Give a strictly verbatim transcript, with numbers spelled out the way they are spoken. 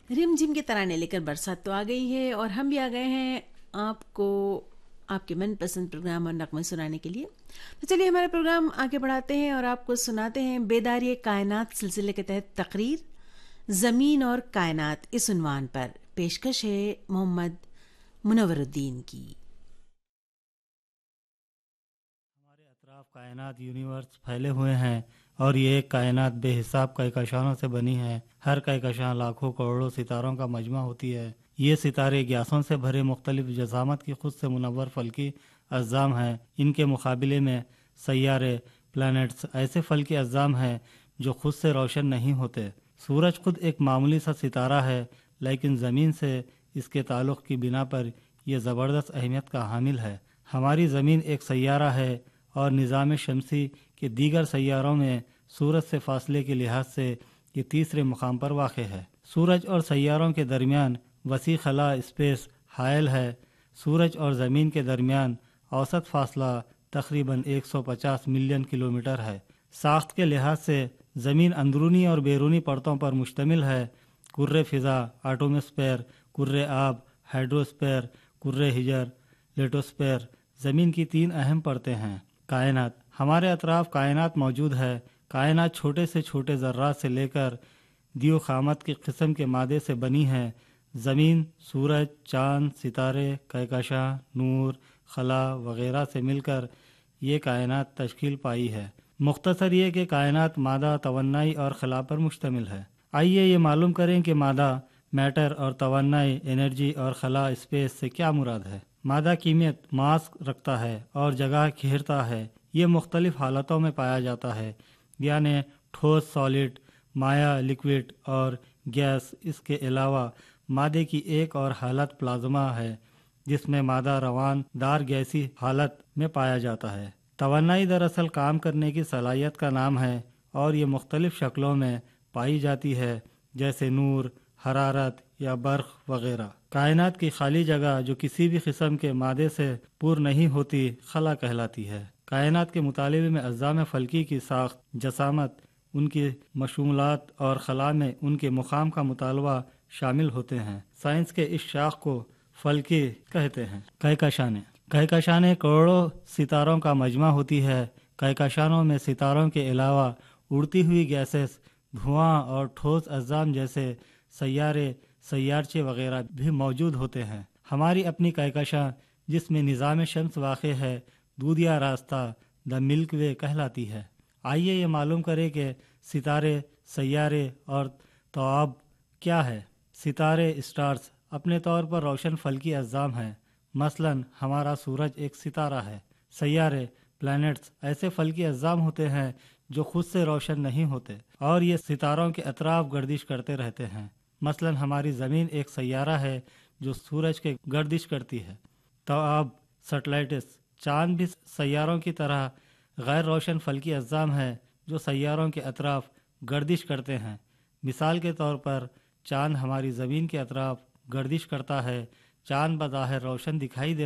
Rim झिम के तराने लेकर बरसात तो आ गई है और हम भी आ गए हैं आपको आपके मनपसंद प्रोग्राम और नगमे सुनाने के लिए। तो चलिए हमारा प्रोग्राम आगे बढ़ाते हैं और आपको सुनाते हैं बेदारी कायनात सिलसिले के तहत तकरीर ज़मीन और कायनात। इस उन्वान पर पेशकश है मोहम्मद मुनव्वरुद्दीन की। हमारे अतराफ कायनात यूनिवर्स फैले हुए हैं और ये कायनात बेहिसाब कहकशानों से बनी है। हर कहकशां लाखों करोड़ों सितारों का मजमा होती है। ये सितारे ग्यासों से भरे मुख्तलिफ जसामत की खुद से मुनव्वर फल्की अज़्ज़ाम हैं। इनके मुकाबले में सैयारे प्लैनेट्स ऐसे फल्की अज़्ज़ाम हैं जो खुद से रोशन नहीं होते। सूरज खुद एक मामूली सा सितारा है, लेकिन ज़मीन से इसके ताल्लुक़ की बिना पर यह ज़बरदस्त अहमियत का हामिल है। हमारी ज़मीन एक सैयारा है और निज़ाम शमसी के दीगर सैयारों में सूरज से फासले के लिहाज से ये तीसरे मुकाम पर वाक़ है। सूरज और सैयारों के दरमियान वसी खला स्पेस हायल है। सूरज और ज़मीन के दरमियान औसत फासला तकरीबन एक सौ पचास मिलियन किलोमीटर है। साख्त के लिहाज से ज़मीन अंदरूनी और बैरूनी परतों पर मुश्तमिल है। कुर्रे फ़िज़ा, एटमॉस्फेयर, कुर्रे आब, हाइड्रोस्फेयर, कुर्रे हिजर, लिटोस्फेयर ज़मीन की तीन अहम परतें हैं। कायनात, हमारे अतराफ कायनात मौजूद है। कायनात छोटे से छोटे ज़र्रात से लेकर दियो ख़ामत की किस्म के मादे से बनी है। ज़मीन, सूरज, चाँद, सितारे, कहकशां, नूर, खला वग़ैरह से मिलकर ये कायनात तश्कील पाई है। मुख्तसर ये कि कायनात मादा, तवन्नाई और खला पर मुश्तमिल है। आइए ये मालूम करें कि मादा मैटर और तवन्नाई एनर्जी और खला स्पेस से क्या मुराद है। मादा कीमियत मास रखता है और जगह घेरता है। ये मुख्तलिफ हालतों में पाया जाता है, यानी ठोस सॉलिड, माया लिक्विड और गैस। इसके अलावा मादे की एक और हालत प्लाज्मा है, जिसमें मादा रवान दार गैसी हालत में पाया जाता है। तवन्नाई दरअसल काम करने की सलाहियत का नाम है और ये मुख्तलिफ शक्लों में पाई जाती है, जैसे नूर, हरारत या बर्फ वगैरह। कायनात की खाली जगह जो किसी भी किस्म के मादे से पूर्ण नहीं होती, खला कहलाती है। कायनात के मुतालिबे में अज़्ज़ाम फल्की की साख्त, जसामत, उनकी मशमूलात और खला में उनके मुकाम का मुतालबा शामिल होते हैं। साइंस के इस शाख को फल्की कहते हैं। कहकशानें, कहकशानें करोड़ों सितारों का मजमा होती है। कहकशानों में सितारों के अलावा उड़ती हुई गैसेस, धुआं और ठोस अज़्ज़ाम जैसे सैयारे, सैयारचे वगैरह भी मौजूद होते हैं। हमारी अपनी कहकशां, जिसमें निज़ाम शम्स वाक़ है, दूधिया रास्ता द मिल्क वे कहलाती है। आइए ये मालूम करें कि सितारे, सैयारे और तवाब क्या है। सितारे स्टार्स अपने तौर पर रोशन फल्की अज़्ज़ाम हैं। मसलन हमारा सूरज एक सितारा है। सैयारे प्लैनेट्स ऐसे फल्की अज़्ज़ाम होते हैं जो खुद से रोशन नहीं होते और ये सितारों के अतराफ गर्दिश करते रहते हैं। मसलन हमारी ज़मीन एक सैयारा है जो सूरज के गर्दिश करती है। तवाब सैटेलाइट्स, चाँद भी सैयारों की तरह गैर रोशन फल्की अज़्ज़ाम है जो सैयारों के अतराफ गर्दिश करते हैं। मिसाल के तौर पर चाँद हमारी ज़मीन के अतराफ गर्दिश करता है। चाँद बज़ाहिर रोशन दिखाई दे